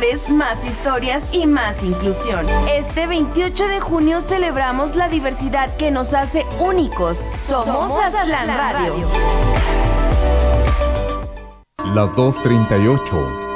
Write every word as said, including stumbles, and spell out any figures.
valores, más historias y más inclusión. Este veintiocho de junio celebramos la diversidad que nos hace únicos. Somos, Somos Aztlán Radio. Las dos treinta y ocho.